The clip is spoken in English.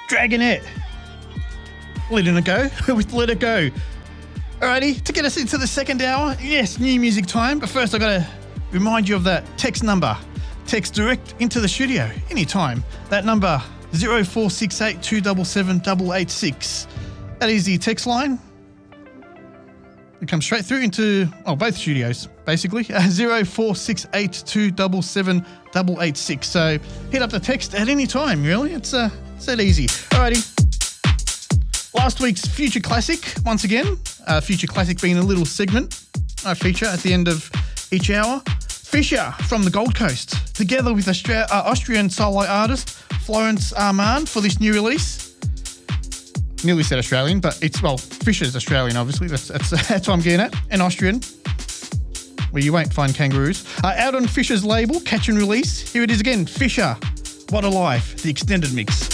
Dragonette. Letting it go with Let It Go. Alrighty, to get us into the second hour, yes, new music time. But first, I've got to remind you of that text number. Text direct into the studio anytime. That number, 0468 277 886. That is the text line. It comes straight through into both studios, basically. 0468 277 886. So hit up the text at any time, really. It's that easy. Alrighty. Last week's Future Classic, once again. Future Classic being a little segment I feature at the end of each hour. Fisher from the Gold Coast, together with Austrian solo artist Florence Armand for this new release. Nearly said Australian, but Fisher's Australian, obviously. That's what I'm getting at. And Austrian, where you won't find kangaroos. Out on Fisher's label, Catch and Release. Here it is again, Fisher, What a Life, the extended mix.